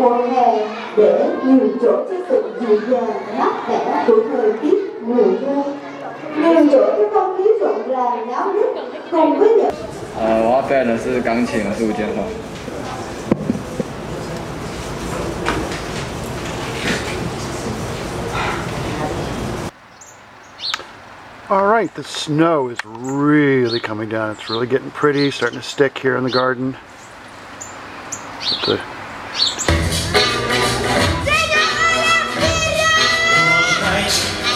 mùa hè để nhường chỗ cho sự dịu dàng mát mẻ của thời tiết mùa thu, nhường chỗ cho không khí rộn ràng náo nức cùng với những 我要表演的是钢琴和竖肩话。 All right, the snow is really coming down. It's really getting pretty, starting to stick here in the garden. The